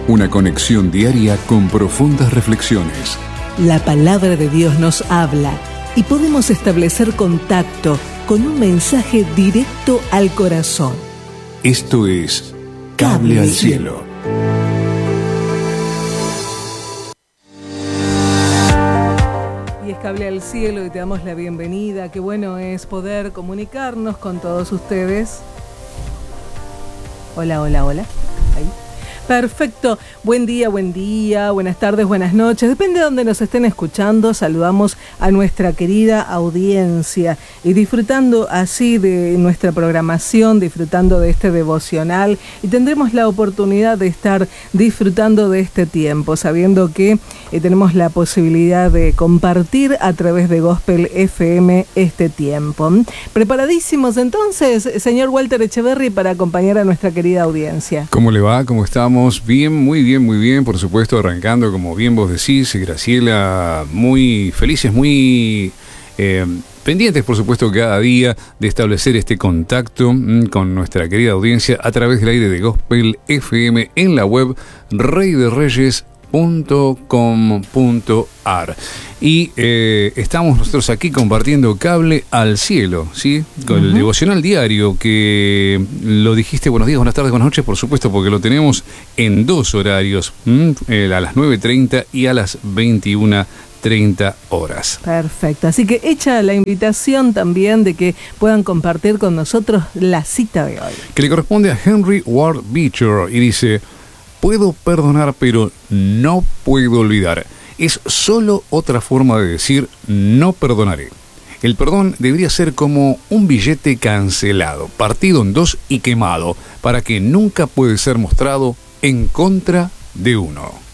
Una conexión diaria con profundas reflexiones. La palabra de Dios nos habla y podemos establecer contacto con un mensaje directo al corazón. Esto es Cable al Cielo. Y es Cable al Cielo y te damos la bienvenida. Qué bueno es poder comunicarnos con todos ustedes. Hola, hola, hola. Ahí. Perfecto, buen día, buenas tardes, buenas noches, depende de donde nos estén escuchando. Saludamos a nuestra querida audiencia y disfrutando así de nuestra programación, disfrutando de este devocional, y tendremos la oportunidad de estar disfrutando de este tiempo, sabiendo que tenemos la posibilidad de compartir a través de Gospel FM este tiempo. ¿Preparadísimos entonces, señor Walter Echeverry, para acompañar a nuestra querida audiencia? ¿Cómo le va? ¿Cómo estamos? Bien, muy bien, por supuesto, arrancando, como bien vos decís, Graciela, muy felices, muy pendientes, por supuesto, cada día de establecer este contacto con nuestra querida audiencia a través del aire de Gospel FM en la web reyderreyes.com.ar. Y estamos nosotros aquí compartiendo Cable al Cielo, ¿sí? Con el devocional diario, que lo dijiste, buenos días, buenas tardes, buenas noches, por supuesto, porque lo tenemos en dos horarios, a las 9:30 y a las 21:30 horas. Perfecto, así que hecha la invitación también de que puedan compartir con nosotros la cita de hoy, que le corresponde a Henry Ward Beecher, y dice: puedo perdonar, pero no puedo olvidar. Es solo otra forma de decir no perdonaré. El perdón debería ser como un billete cancelado, partido en dos y quemado, para que nunca puede ser mostrado en contra de uno.